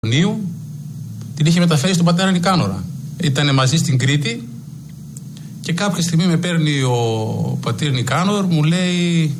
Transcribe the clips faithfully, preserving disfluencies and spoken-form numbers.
Την είχε μεταφέρει στον πατέρα Νικάνορα. Ήτανε μαζί στην Κρήτη και κάποια στιγμή με παίρνει ο πατήρ Νικάνορ, μου λέει,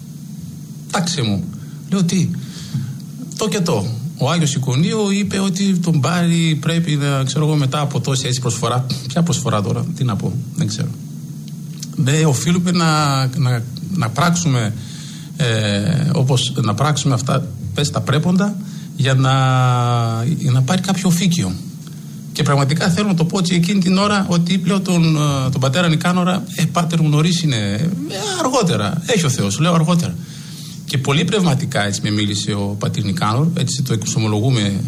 τάξε μου. Λέω τι, το και το. Ο Άγιος Εικονίου είπε ότι τον πάρει, πρέπει να, ξέρω εγώ, μετά από τόση έτσι προσφορά. Ποια προσφορά τώρα, τι να πω, δεν ξέρω. Λέει, οφείλουμε να, να, να πράξουμε ε, όπως να πράξουμε αυτά, πες τα πρέποντα, για να, για να πάρει κάποιο οφίκιο. Και πραγματικά θέλω να το πω ότι εκείνη την ώρα ότι πλέον τον, τον πατέρα Νικάνορα, ε, πάτερ μου νωρίς είναι, ε, αργότερα, έχει ο Θεός, λέω αργότερα. Και πολύ πνευματικά έτσι με μίλησε ο πατήρ Νικάνορ, έτσι το εξομολογούμε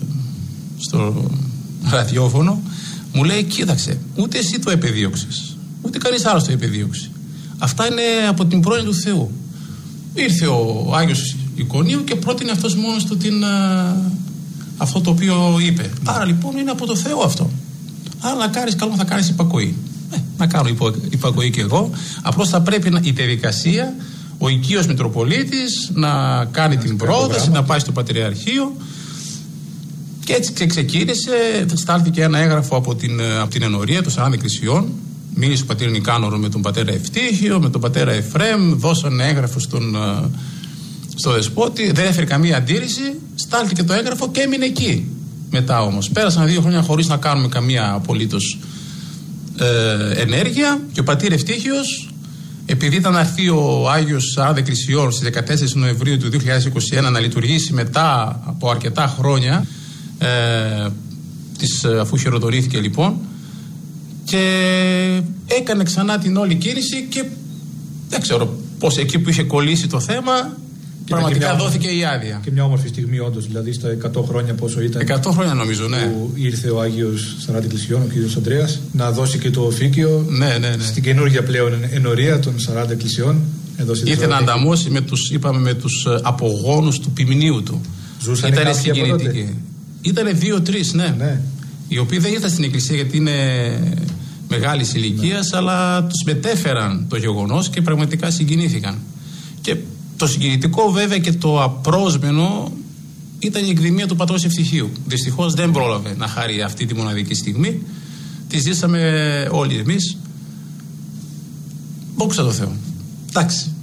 στο ραδιόφωνο, μου λέει, κοίταξε, ούτε εσύ το επεδίωξες, ούτε κανείς άλλος το επεδίωξε. Αυτά είναι από την πρόνοια του Θεού. Ήρθε ο Άγιος Εικονίου και πρότεινε αυτός μόνος του την, α, αυτό το οποίο είπε. Άρα λοιπόν είναι από το Θεό αυτό. Άρα να κάνεις καλό, θα κάνεις υπακοή. Ε, να κάνω υπο, υπακοή και εγώ. Απλώς θα πρέπει να, η διαδικασία, ο οικείος Μητροπολίτης να κάνει την πρόταση, να πάει στο Πατριαρχείο. Και έτσι και ξεκίνησε. Στάλθηκε ένα έγγραφο από την, από την ενορία των σαράντα εκκλησιών. Μίλησε ο πατήρ Νικάνορο με τον πατέρα Ευτύχιο, με τον πατέρα Εφρέμ, δώσανε έγγραφο στον, στο Δεσπότη, δεν έφερε καμία αντίρρηση, στάλθηκε το έγγραφο και έμεινε εκεί. Μετά όμως, πέρασαν δύο χρόνια χωρίς να κάνουμε καμία απολύτως ε, ενέργεια και ο πατήρ Ευτύχιος, επειδή ήταν να έρθει ο Άγιος σαράντα Εκκλησιών στις δεκατέσσερις Νοεμβρίου του δύο χιλιάδες είκοσι ένα να λειτουργήσει μετά από αρκετά χρόνια, ε, της, αφού χειροτονήθηκε λοιπόν, και έκανε ξανά την όλη κίνηση και δεν ξέρω πώς εκεί που είχε κολλήσει το θέμα και πραγματικά μια, δόθηκε η άδεια. Και μια όμορφη στιγμή όντως, δηλαδή στα εκατό χρόνια πόσο ήταν. εκατό χρόνια νομίζω, ναι. Που ήρθε ο Άγιος σαράντα Εκκλησιών, ο κ. Ανδρέας, να δώσει και το οφίκιο, ναι, ναι, ναι, στην καινούργια πλέον ενορία των σαράντα Εκκλησιών. Ήρθε να ανταμώσει με τους, είπαμε, με τους απογόνους του ποιμνίου του. Ζούσαν Ήτανε συγκινητικοί. Ήτανε δύο-τρεις, ναι. ναι. Οι οποίοι δεν ήρθαν στην εκκλησία γιατί είναι μεγάλης ηλικίας, ναι, αλλά τους μετέφεραν το γεγονός και πραγματικά συγκινήθηκαν. Και το συγκινητικό βέβαια και το απρόσμενο ήταν η εκδημία του πατρός Ευτυχίου. Δυστυχώς δεν πρόλαβε να χαρεί αυτή τη μοναδική στιγμή. Τη ζήσαμε όλοι εμείς. Δόξα τω Θεώ. Εντάξει.